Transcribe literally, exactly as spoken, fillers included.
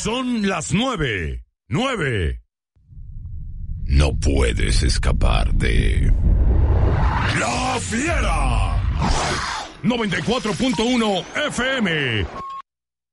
Son las nueve. Nueve. No puedes escapar de... ¡La Fiera! noventa y cuatro punto uno F M.